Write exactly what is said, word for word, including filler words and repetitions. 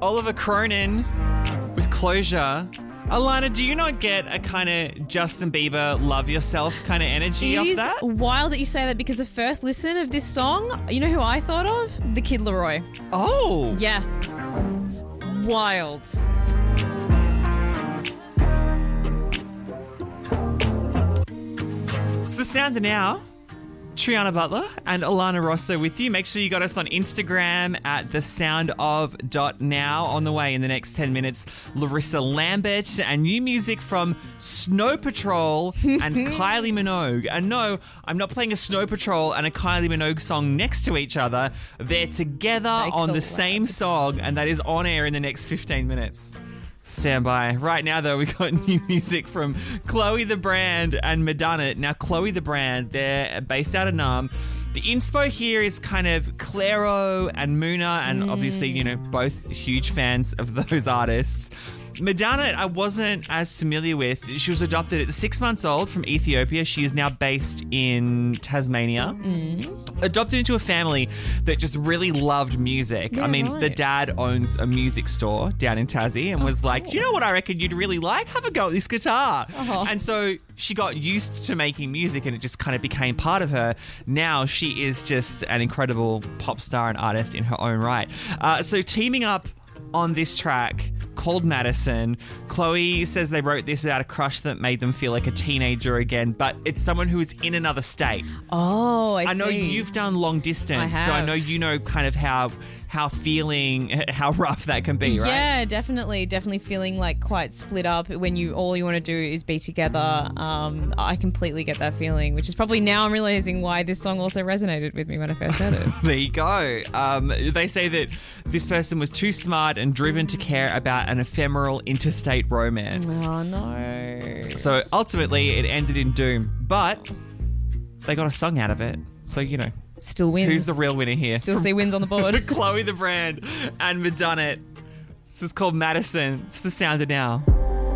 Oliver Cronin with Closure. Alana, do you not get a kind of Justin Bieber love yourself kind of energy It off is that? wild that you say that because the first listen of this song, you know who I thought of? The Kid Laroi. Oh. Yeah. Wild. It's the sound of now. Triana Butler and Alana Rosso with you. Make sure you got us on Instagram at the sound of dot now. On the way in the next ten minutes, Larissa Lambert and new music from Snow Patrol and Kylie Minogue. And no, I'm not playing a Snow Patrol and a Kylie Minogue song next to each other. They're together They on the collab. same song, and that is on air in the next fifteen minutes. Stand by. Right now, though, we got new music from Chloe the Brand and Madonna. Now, Chloe the Brand, they're based out of Nam. The inspo here is kind of Clairo and Muna, and obviously, you know, both huge fans of those artists. Madonna, I wasn't as familiar with. She was adopted at six months old from Ethiopia. She is now based in Tasmania. Mm. Adopted into a family that just really loved music. Yeah, I mean, right. the dad owns a music store down in Tassie and Oh, was like, cool. you know what I reckon you'd really like? Have a go at this guitar. Uh-huh. And so she got used to making music and it just kind of became part of her. Now she is just an incredible pop star and artist in her own right. Uh, so teaming up on this track called Madison, Chloe says they wrote this about a crush that made them feel like a teenager again, but it's someone who is in another state. Oh, I, I know see. you've done long distance, I so I have. know you know kind of how how feeling, how rough that can be, right? Yeah, definitely. Definitely feeling like quite split up when you all you want to do is be together. Um, I completely get that feeling, which is probably now I'm realizing why this song also resonated with me when I first heard it. There you go. Um, they say that this person was too smart and driven to care about an ephemeral interstate romance. Oh, no. So ultimately, it ended in doom, but they got a song out of it. So, you know, Still wins. who's the real winner here? Still see wins on the board. Chloe the Brand and Madonna. This is called Madison. It's the sound of now.